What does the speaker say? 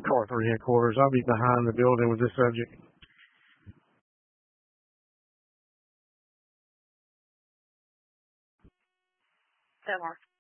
Arthur headquarters. I'll be behind the building with this subject. Mark.